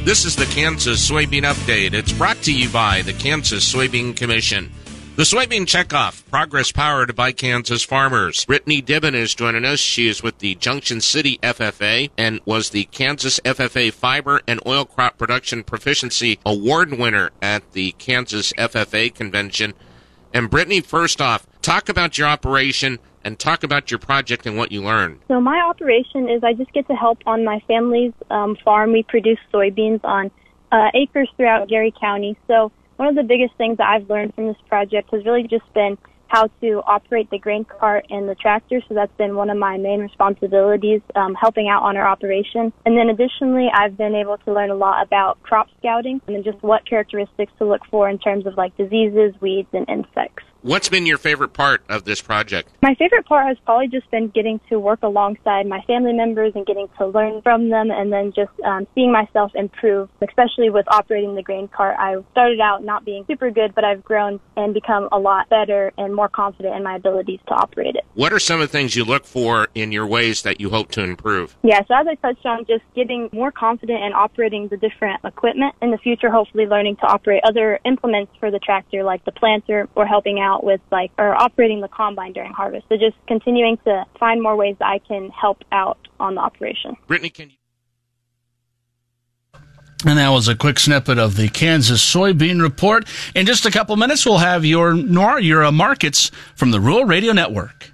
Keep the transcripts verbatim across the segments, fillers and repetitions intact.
This is the Kansas Soybean Update. It's brought to you by the Kansas Soybean Commission. The Soybean Checkoff, progress powered by Kansas farmers. Brittany Dibben is joining us. She is with the Junction City F F A and was the Kansas F F A Fiber and Oil Crop Production Proficiency Award winner at the Kansas F F A Convention. And Brittany, first off, talk about your operation and talk about your project and what you learned. So my operation is I just get to help on my family's um, farm. We produce soybeans on uh, acres throughout Gary County. So one of the biggest things that I've learned from this project has really just been how to operate the grain cart and the tractor. So that's been one of my main responsibilities, um, helping out on our operation. And then additionally, I've been able to learn a lot about crop scouting and just what characteristics to look for in terms of like diseases, weeds, and insects. What's been your favorite part of this project? My favorite part has probably just been getting to work alongside my family members and getting to learn from them, and then just um, seeing myself improve, especially with operating the grain cart. I started out not being super good, but I've grown and become a lot better and more confident in my abilities to operate it. What are some of the things you look for in your ways that you hope to improve? Yeah, so as I touched on, just getting more confident in operating the different equipment. In the future, hopefully learning to operate other implements for the tractor, like the planter, or helping out with like, or operating the combine during harvest. So just continuing to find more ways that I can help out on the operation. Brittany, can you? And that was a quick snippet of the Kansas Soybean Report. In just a couple minutes, we'll have your, your uh, markets from the Rural Radio Network.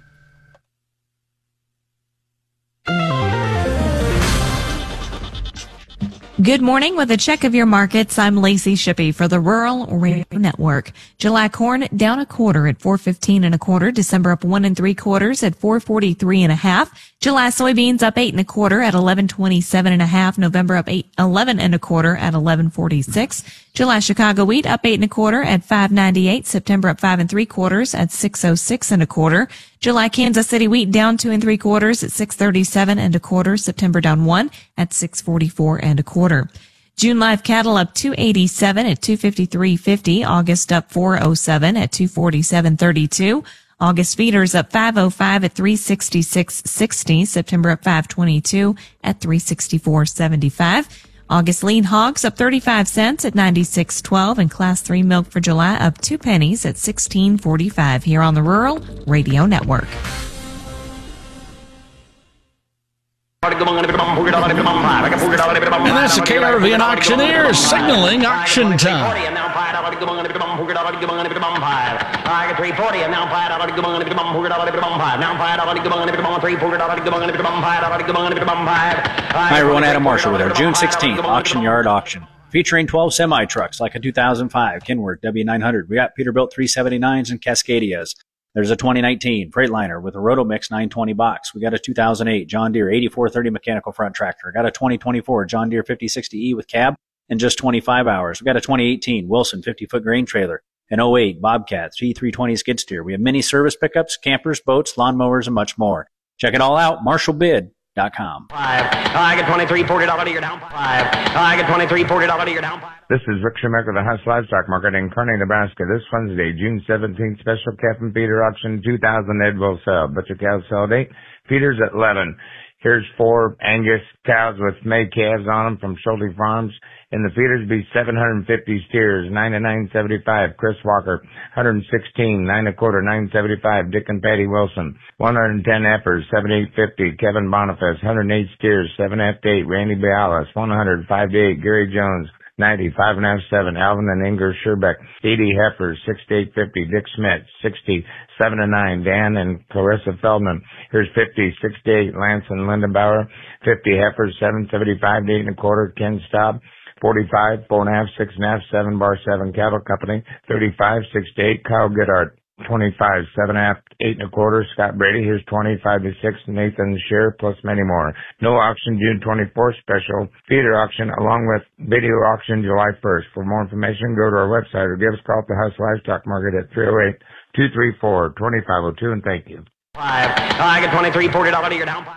Good morning. With a check of your markets, I'm Lacey Shippey for the Rural Radio Network. July corn down a quarter at four fifteen and a quarter. December up one and three quarters at four forty-three and a half. July soybeans up eight and a quarter at eleven twenty-seven and a half. November up eight eleven and a quarter at eleven forty-six. July Chicago wheat up eight and a quarter at five ninety-eight. September up five and three quarters at six oh six and a quarter. July Kansas City wheat down two and three quarters at six thirty-seven and a quarter. September down one at six forty-four and a quarter. June live cattle up two eighty-seven at two fifty-three fifty. August up four oh seven at two forty-seven thirty-two. August feeders up five oh five at three sixty-six sixty. September up five twenty-two at three sixty-four seventy-five. August lean hogs up thirty-five cents at ninety-six twelve, and class three milk for July up two pennies at sixteen forty-five here on the Rural Radio Network. And that's the K R V N Auctioneers signaling auction time. Hi everyone, Adam Marshall with our June sixteenth Auction Yard Auction, featuring twelve semi-trucks like a two thousand five Kenworth W nine hundred. We got Peterbilt three seventy-nines and Cascadias. There's a twenty nineteen Freightliner with a Rotomix nine twenty box. We got a two thousand eight John Deere eighty-four thirty mechanical front tractor. Got a twenty twenty-four John Deere fifty sixty E with cab in just twenty-five hours. We got a twenty eighteen Wilson fifty-foot grain trailer, an oh eight Bobcat T three twenty skid steer. We have mini service pickups, campers, boats, lawnmowers, and much more. Check it all out, marshall bid dot com. Five. I get twenty-three, forty dollars you're down. Five. I get twenty-three, forty dollars you're down. This is Rick Schumacher, the House Livestock Market in Kearney, Nebraska. This Wednesday, June seventeenth, special calf and feeder auction, two thousand head will sell. Butcher cows sell at eight, feeders at eleven. Here's four Angus cows with May calves on them from Schulte Farms. In the feeders be seven hundred fifty steers, ninety-nine seventy-five. Chris Walker, one hundred sixteen, nine and a quarter, nine seventy-five. Dick and Patty Wilson, one hundred ten heifers, seventy-eight fifty. Kevin Boniface, one hundred eight steers, seven half to eight. Randy Bialas, one hundred, five to eight. Gary Jones, ninety, five and a half, seven. Alvin and Inger Scherbeck, eighty heifers, six to eight fifty. Dick Smith, sixty, seven to nine. Dan and Clarissa Feldman, here's fifty, six to eight. Lance and Linda Bauer, fifty heifers, seven seventy-five to eight and a quarter. Ken Staub, forty-five, four and a half, six and a half, seven bar seven. Cattle Company, thirty-five, six to eight. Kyle Goodhart, twenty-five, seven and a half, eight and a quarter. Scott Brady, here's twenty, five to six. Nathan Shear, plus many more. No auction June twenty-fourth, special feeder auction along with video auction July first. For more information, go to our website or give us a call at the House Livestock Market at three oh eight, two three four, two five oh two, and thank you. Five. I get twenty-three, forty dollars you're down.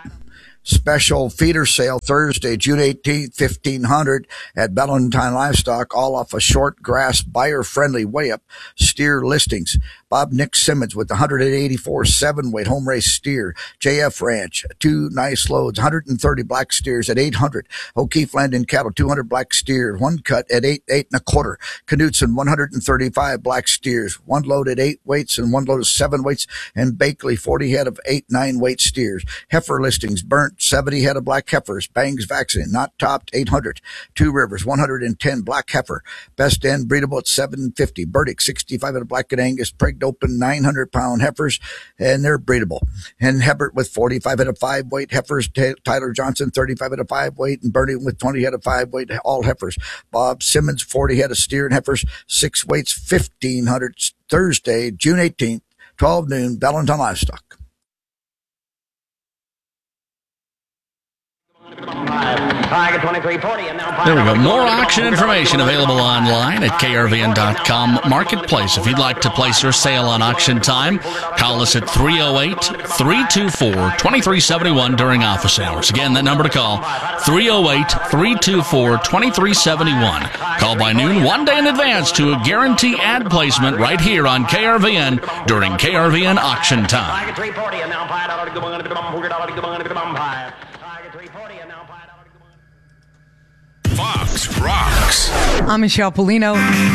Special feeder sale Thursday, June eighteenth, fifteen hundred at Valentine Livestock, all off a short grass buyer-friendly weigh-up steer listings. Bob Nick Simmons with one eighty-four seven-weight home race steer. J F Ranch, two nice loads, one thirty black steers at eight hundred. O'Keefe Landing Cattle, two hundred black steers, one cut at eight, eight and a quarter. Knudsen, one thirty-five black steers, one load at eight weights and one load of seven weights. And Bakley, forty head of eight, nine weight steers. Heifer listings, Burnt, seventy head of black heifers. Bangs vaccine, not topped, eight hundred. Two Rivers, one ten black heifer. Best End, breedable at seven fifty. Burdick, sixty-five head of black and Angus. Pregged open, nine hundred pound heifers, and they're breedable. And Hebert with forty-five head of five weight heifers. T- Tyler Johnson, thirty-five head of five weight, and Bernie with twenty head of five weight, all heifers. Bob Simmons, forty head of steer and heifers, six weights, fifteen hundred. Thursday, June eighteenth, twelve noon, Valentine Livestock. There we go. More auction information available online at K R V N dot com Marketplace. If you'd like to place your sale on auction time, call us at three oh eight, three two four, two three seven one during office hours. Again, that number to call, three oh eight, three two four, two three seven one. Call by noon one day in advance to guarantee ad placement right here on K R V N during K R V N auction time. Fox Rocks. I'm Michelle Polino.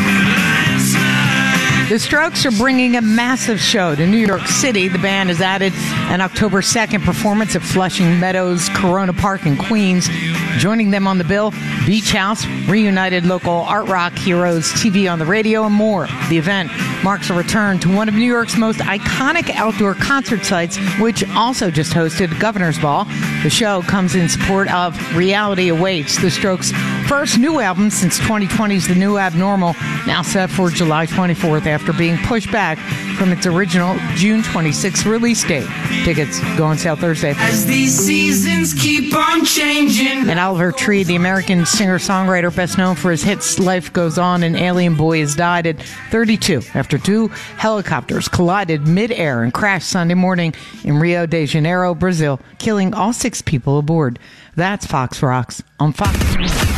The Strokes are bringing a massive show to New York City. The band has added an October second performance at Flushing Meadows Corona Park in Queens. Joining them on the bill, Beach House, reunited local art rock heroes, T V on the radio, and more. The event marks a return to one of New York's most iconic outdoor concert sites, which also just hosted Governor's Ball. The show comes in support of Reality Awaits, the Strokes' first new album since twenty twenty's The New Abnormal, now set for July twenty-fourth after being pushed back from its original June twenty-sixth release date. Tickets go on sale Thursday. As these seasons keep on changing. And Oliver Tree, the American singer-songwriter best known for his hits Life Goes On and Alien Boy, has died at thirty-two after two helicopters collided mid-air and crashed Sunday morning in Rio de Janeiro, Brazil, killing all six people aboard. That's Fox Rocks on Fox.